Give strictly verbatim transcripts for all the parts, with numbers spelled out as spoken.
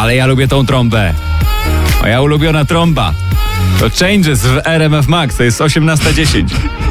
Ale ja lubię tą trąbę. Moja ulubiona trąba. To Changes w R M F Max. To jest osiemnasta dziesięć.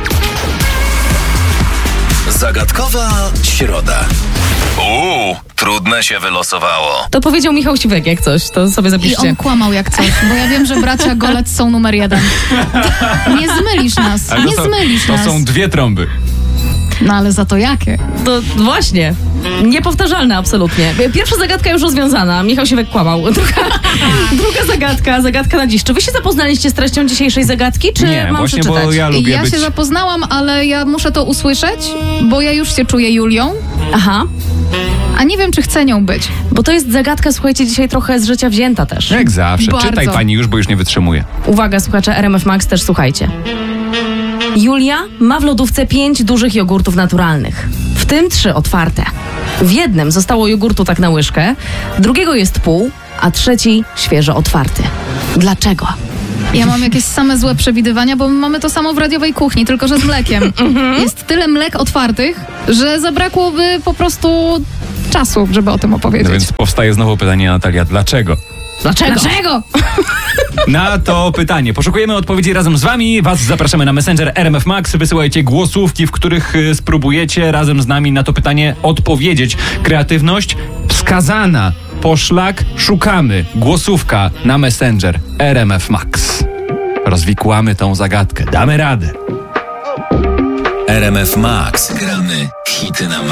Zagadkowa środa. Uuu, trudne się wylosowało. To powiedział Michał Siwek jak coś, to sobie I zapiszcie. on kłamał jak coś, bo ja wiem, że bracia Golec są numer jeden. Nie zmylisz nas, Ale nie to są, zmylisz to nas. są dwie trąby. No ale za to jakie? To właśnie, niepowtarzalne absolutnie. Pierwsza zagadka już rozwiązana, Michał Siwek kłamał. Druga, druga zagadka, zagadka na dziś. Czy wy się zapoznaliście z treścią dzisiejszej zagadki, czy Nie, mam właśnie, przeczytać? bo ja lubię Ja być... się zapoznałam, ale ja muszę to usłyszeć, bo ja już się czuję Julią, Aha, a nie wiem, czy chcę nią być. bo to jest zagadka, słuchajcie, dzisiaj trochę z życia wzięta też. Jak zawsze. Bardzo. Czytaj pani już, bo już nie wytrzymuję. Uwaga, słuchacze R M F Max, też słuchajcie. Julia ma w lodówce pięć dużych jogurtów naturalnych, w tym trzy otwarte. W jednym zostało jogurtu tak na łyżkę, drugiego jest pół, a trzeci świeżo otwarty. Dlaczego? Ja mam jakieś same złe przewidywania, bo mamy to samo w radiowej kuchni, tylko że z mlekiem. Jest tyle mlek otwartych, że zabrakłoby po prostu czasu, żeby o tym opowiedzieć. No więc powstaje znowu pytanie, Natalia, dlaczego? Dlaczego? Dlaczego? Na to pytanie poszukujemy odpowiedzi razem z wami. Was zapraszamy na Messenger R M F Max. Wysyłajcie głosówki, w których y, spróbujecie razem z nami na to pytanie odpowiedzieć. Kreatywność wskazana. Poszlak szukamy. Głosówka na Messenger R M F Max. Rozwikłamy tą zagadkę. Damy radę. R M F Max. Gramy hity na